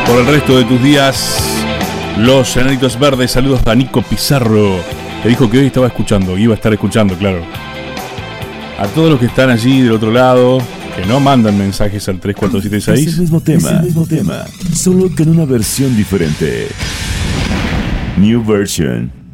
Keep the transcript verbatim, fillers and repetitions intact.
por el resto de tus días. Los Enanitos Verdes, saludos a Nico Pizarro, que dijo que hoy estaba escuchando, iba a estar escuchando, claro. A todos los que están allí del otro lado, que no mandan mensajes al tres cuatro siete seis. Es el mismo tema, es el mismo tema, solo que en una versión diferente. New version.